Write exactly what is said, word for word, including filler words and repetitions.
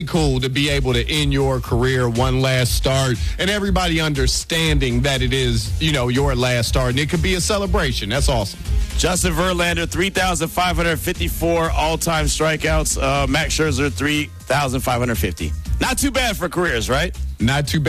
cool to be able to end your career one last start and everybody understanding that it is, you know, your last start. And it could be a celebration. That's awesome. Justin Verlander, three thousand five hundred fifty-four all-time strikeouts. Uh, Max Scherzer, three thousand five hundred fifty. Not too bad for careers, right? Not too bad.